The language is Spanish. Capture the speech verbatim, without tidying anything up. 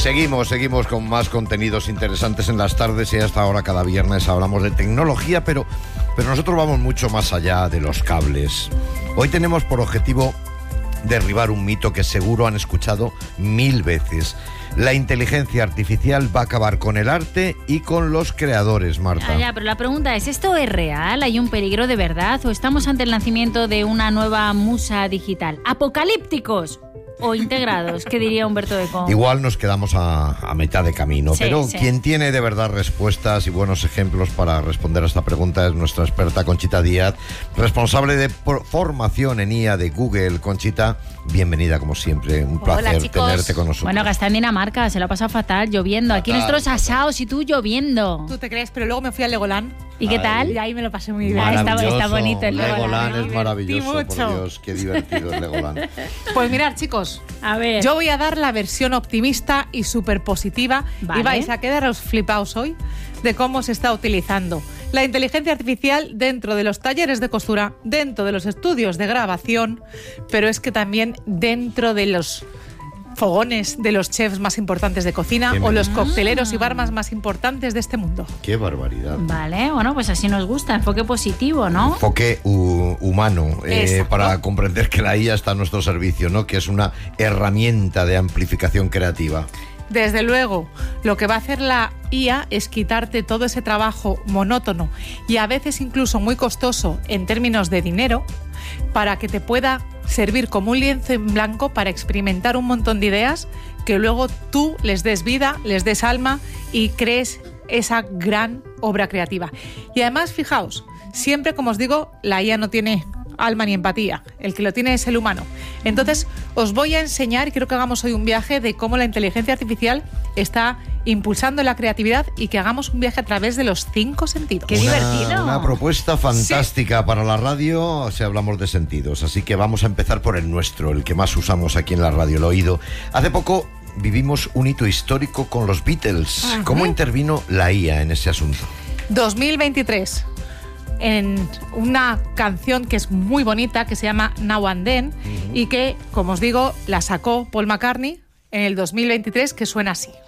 Seguimos, seguimos con más contenidos interesantes en las tardes y hasta ahora cada viernes hablamos de tecnología, pero, pero nosotros vamos mucho más allá de los cables. Hoy tenemos por objetivo derribar un mito que seguro han escuchado mil veces. La inteligencia artificial va a acabar con el arte y con los creadores, Marta. Ah, ya, pero la pregunta es, ¿esto es real? ¿Hay un peligro de verdad? ¿O estamos ante el nacimiento de una nueva musa digital? ¿Apocalípticos o integrados? ¿Qué diría Humberto Eco? Igual nos quedamos a, a mitad de camino, Sí, pero sí. quien tiene de verdad respuestas y buenos ejemplos para responder a esta pregunta es nuestra experta Conchita Díaz, responsable de por- formación en I A de Google. Conchita, bienvenida como siempre, un Hola, placer chicos. tenerte con nosotros. Bueno, que está en Dinamarca, se lo ha pasado fatal, lloviendo. Aquí Fatal, nuestros fatal. asaos y tú lloviendo. Tú te crees, pero luego me fui a Legoland ¿Y qué Ay. tal? y ahí me lo pasé muy bien. Ah, está- Maravilloso. está bonito el Legoland. Legoland Me es maravilloso, divertí por mucho. Dios, qué divertido el Legoland. Pues mirad, chicos, A ver. yo voy a dar la versión optimista y súper positiva Vale. y vais a quedaros flipaos hoy de cómo se está utilizando la inteligencia artificial dentro de los talleres de costura, dentro de los estudios de grabación, pero es que también dentro de los fogones de los chefs más importantes de cocina Qué o los menú. cocteleros y barmas más importantes de este mundo. Qué barbaridad. Vale, bueno, pues así nos gusta, enfoque positivo, ¿no? Enfoque hu- humano, eh, Exacto. para comprender que la I A está a nuestro servicio, ¿no? Que es una herramienta de amplificación creativa. Desde luego, lo que va a hacer la I A es quitarte todo ese trabajo monótono y a veces incluso muy costoso en términos de dinero para que te pueda servir como un lienzo en blanco para experimentar un montón de ideas que luego tú les des vida, les des alma y crees esa gran obra creativa. Y además, fijaos, siempre como os digo, la I A no tiene alma ni empatía, el que lo tiene es el humano. Entonces, os voy a enseñar, y quiero que hagamos hoy un viaje de cómo la inteligencia artificial está impulsando la creatividad y que hagamos un viaje a través de los cinco sentidos. ¡Qué Una- divertido! Una propuesta fantástica para la radio si hablamos de sentidos. Así que vamos a empezar por el nuestro, el que más usamos aquí en la radio, el oído. Hace poco vivimos un hito histórico con los Beatles. Ajá. ¿Cómo intervino la I A en ese asunto? dos mil veintitrés, en una canción que es muy bonita, que se llama Now and Then, y que, como os digo, la sacó Paul McCartney en el dos mil veintitrés, que suena así.